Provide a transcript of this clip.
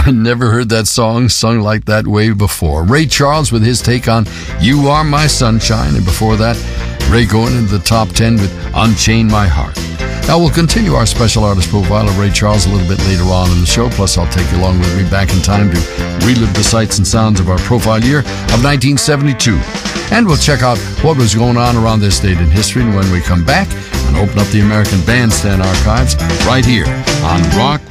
I never heard that song sung like that way before. Ray Charles with his take on You Are My Sunshine, and before that, Ray going into the top 10 with Unchain My Heart. Now, we'll continue our special artist profile of Ray Charles a little bit later on in the show, plus I'll take you along with me back in time to relive the sights and sounds of our profile year of 1972. And we'll check out what was going on around this date in history when we come back and open up the American Bandstand archives right here on Rock